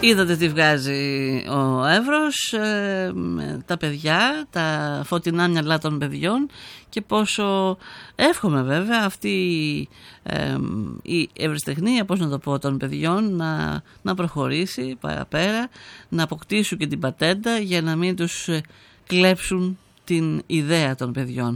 Είδατε τι βγάζει ο Εύρος, τα παιδιά, τα φωτεινά μυαλά των παιδιών και πόσο εύχομαι βέβαια αυτή η ευρεσιτεχνία, πώς να το πω, των παιδιών να προχωρήσει παραπέρα, να αποκτήσουν και την πατέντα για να μην τους κλέψουν την ιδέα των παιδιών.